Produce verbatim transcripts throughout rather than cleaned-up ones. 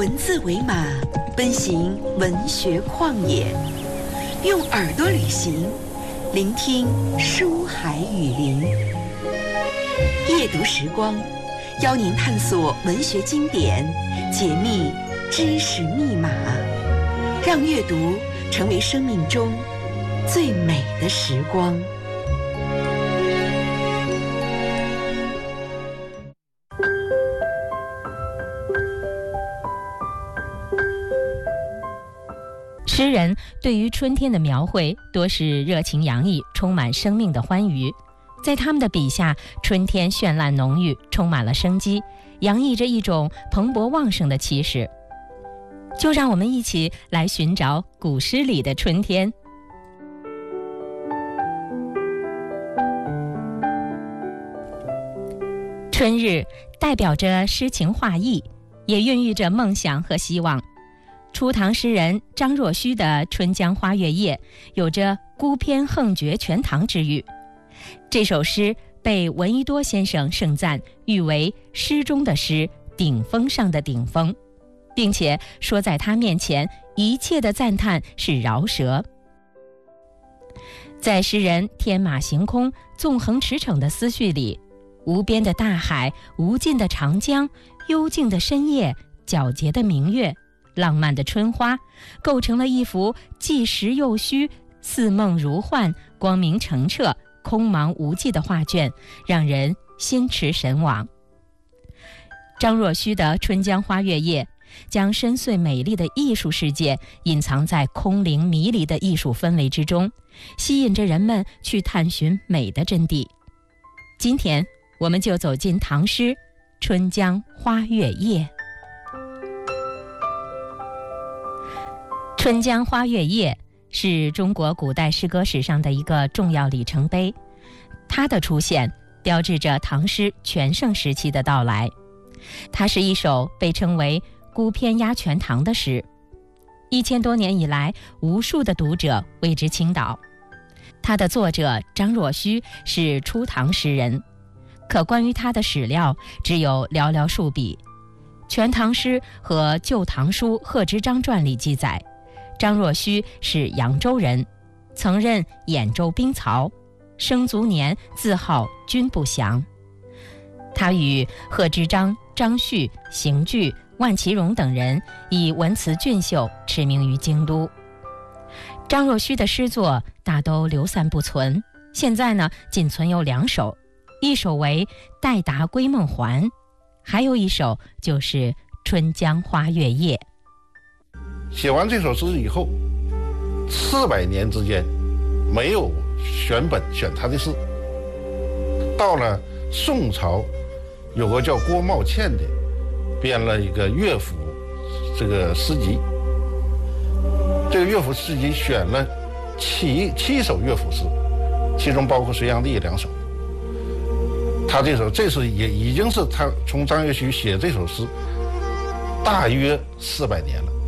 文字为马，奔行文学旷野，用耳朵旅行，聆听书海雨林。夜读时光，邀您探索文学经典，解密知识密码，让阅读成为生命中最美的时光。 诗人对于春天的描绘多是热情洋溢，充满生命的欢愉。在他们的笔下，春天绚烂浓郁，充满了生机，洋溢着一种蓬勃旺盛的气势。就让我们一起来寻找古诗里的春天。春日代表着诗情画意，也孕育着梦想和希望。初唐诗人张若虚的《春江花月夜》有着孤篇横绝全唐之誉。这首诗被闻一多先生盛赞，誉为诗中的诗，顶峰上的顶峰，并且说在他面前一切的赞叹是饶舌。在诗人天马行空、纵横驰骋的思绪里，无边的大海，无尽的长江，幽静的深夜，皎洁的明月，浪漫的春花，构成了一幅既实又虚、似梦如幻、光明澄澈、空茫无际的画卷，让人心驰神往。张若虚的《春江花月夜》将深邃美丽的艺术世界隐藏在空灵迷离的艺术氛围之中，吸引着人们去探寻美的真谛。今天我们就走进唐诗《春江花月夜》。《春江花月夜》是中国古代诗歌史上的一个重要里程碑，它的出现标志着唐诗全盛时期的到来。它是一首被称为孤篇压全唐的诗，一千多年以来，无数的读者为之倾倒。它的作者张若虚是初唐诗人，可关于他的史料只有寥寥数笔。《全唐诗》和《旧唐书·贺知章传》里记载，张若虚是扬州人，曾任兖州兵曹，生卒年自号君不详。他与贺知章、张旭、邢具、万其荣等人以文辞俊秀驰名于京都。张若虚的诗作大都流散不存，现在呢仅存有两首，一首为《待答归梦还》，还有一首就是《春江花月夜》。 写完这首诗以后，四百年之间没有选本选他的诗。到了宋朝，有个叫郭茂倩的编了一个乐府这个诗集，这个乐府诗集选了七七首乐府诗，其中包括隋炀帝两首。他这首这是也已经是他从张若虚写这首诗大约四百年了。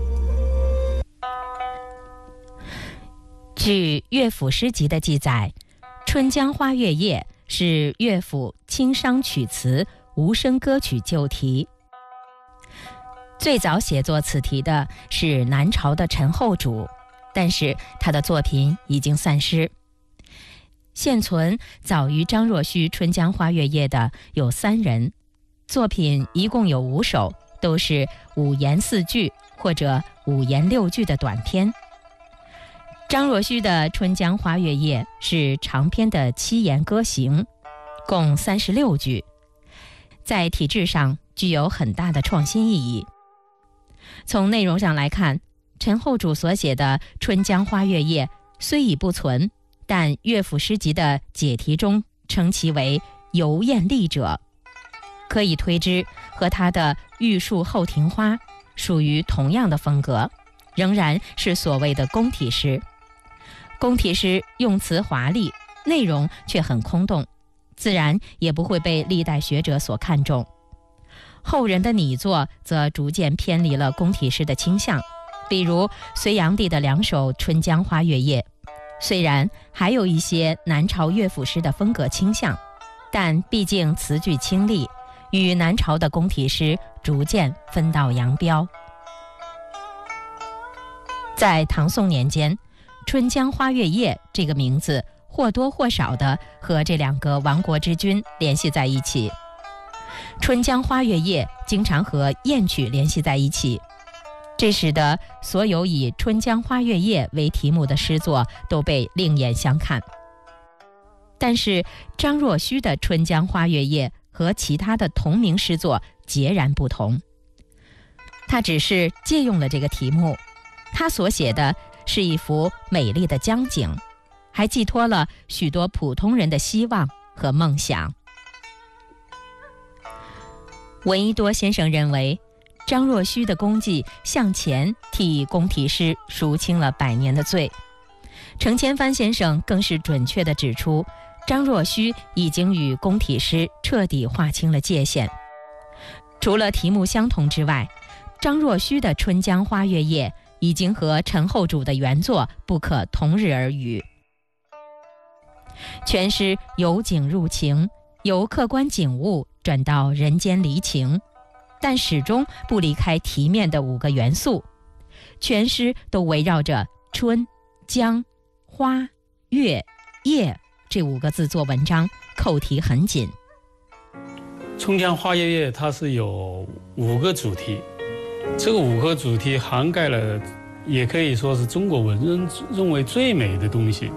据乐府诗集的记载，《春江花月夜》是乐府清商曲词无声歌曲旧题。最早写作此题的是南朝的陈后主，但是他的作品已经散失。现存早于张若虚《春江花月夜》的有三人，作品一共有五首，都是五言四句或者五言六句的短篇。张若虚的《春江花月夜》是长篇的七言歌行，共三十六句，在体制上具有很大的创新意义。从内容上来看，陈后主所写的《春江花月夜》虽已不存，但乐府诗集的解题中称其为游艳丽者，可以推知和他的《玉树后庭花》属于同样的风格，仍然是所谓的宫体诗。宫体诗用词华丽，内容却很空洞，自然也不会被历代学者所看重。后人的拟作则逐渐偏离了宫体诗的倾向，比如隋炀帝的两首《春江花月夜》，虽然还有一些南朝乐府诗的风格倾向，但毕竟词句清丽，与南朝的宫体诗逐渐分道扬镳。 在唐宋年间，春江花月夜这个名字或多或少地和这两个亡国之君联系在一起。春江花月夜经常和艳曲联系在一起，这使得所有以春江花月夜为题目的诗作都被另眼相看。但是张若虚的春江花月夜和其他的同名诗作截然不同，他只是借用了这个题目，他所写的是一幅美丽的江景，还寄托了许多普通人的希望和梦想。闻一多先生认为，张若虚的功绩向前替宫体诗赎清了百年的罪。程千帆先生更是准确地指出，张若虚已经与宫体诗彻底划清了界限。除了题目相同之外，张若虚的《春江花月夜》已经和陈后主的原作不可同日而语。全诗由景入情，由客观景物转到人间离情，但始终不离开题面的五个元素。全诗都围绕着春、江、花、月、夜这五个字做文章，扣题很紧。 春江花月夜它是有五个主题，这个五个主题涵盖了，也可以说是中国文人认为最美的东西。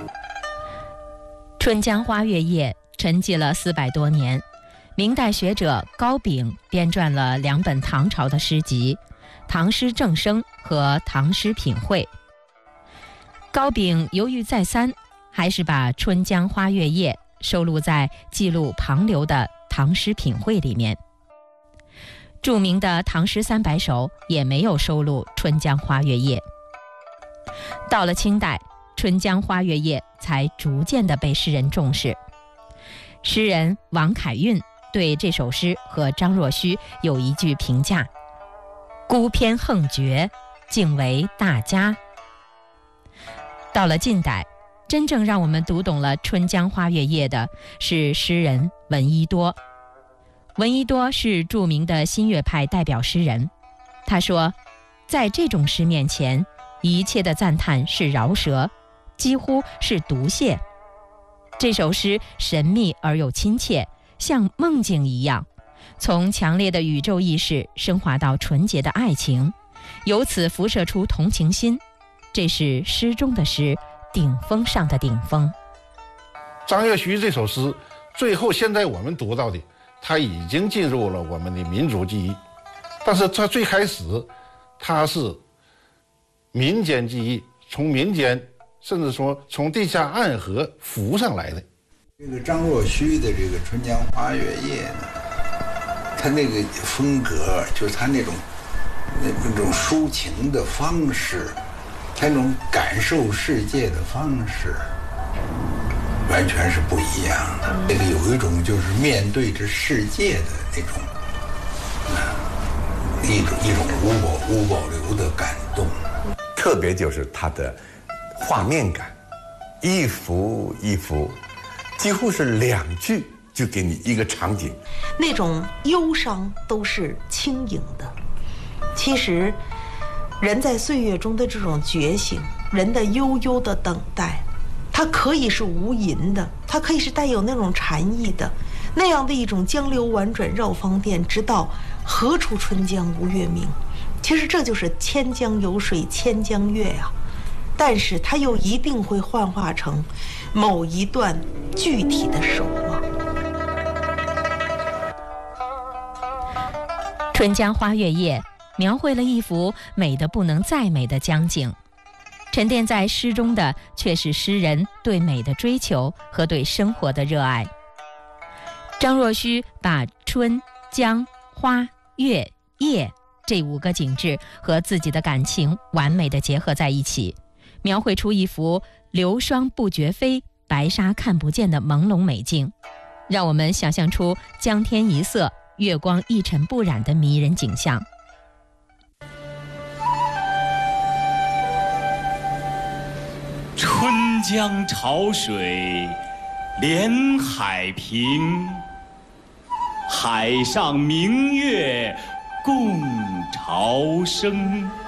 春江花月夜沉寂了四百多年，明代学者高炳编撰了两本唐朝的诗集《唐诗正声》和《唐诗品汇》。高炳犹豫再三，还是把《春江花月夜》收录在记录旁流的《唐诗品汇》里面。著名的《唐诗三百首》也没有收录《春江花月夜》。到了清代，《春江花月夜》才逐渐地被诗人重视。诗人王凯运对这首诗和张若虚有一句评价：孤篇横绝，竟为大家。到了近代，真正让我们读懂了《春江花月夜》的是诗人闻一多。闻一多是著名的新月派代表诗人，他说，在这种诗面前，一切的赞叹是饶舌，几乎是毒泻。这首诗神秘而又亲切，像梦境一样，从强烈的宇宙意识升华到纯洁的爱情，由此辐射出同情心。这是诗中的诗，顶峰上的顶峰。 张若虚这首诗，最后现在我们读到的，它已经进入了我们的民族记忆，但是它最开始，它是民间记忆，从民间甚至说从地下暗河浮上来的。 这个张若虚的这个《春江花月夜》呢，他那个风格，就是他那种那那种抒情的方式，他那种感受世界的方式，完全是不一样的。这个有一种就是面对着世界的那种，呃、一种一种无保无保留的感动。 特别就是它的画面感，一幅一幅，几乎是两句就给你一个场景。 那种忧伤都是轻盈的。其实，人在岁月中的这种觉醒，人的悠悠的等待，它可以是无垠的，它可以是带有那种禅意的，那样的一种江流婉转绕芳甸，直到何处春江无月明。其实这就是千江有水千江月呀、啊，但是它又一定会幻化成某一段具体的守望。 春江花月夜描绘了一幅美得不能再美的江景，沉淀在诗中的却是诗人对美的追求和对生活的热爱。张若虚把春、江、花、月、夜这五个景致和自己的感情完美地结合在一起，描绘出一幅流霜不觉飞，白沙看不见的朦胧美境，让我们想象出江天一色，月光一尘不染的迷人景象。 春江潮水连海平，海上明月共潮生。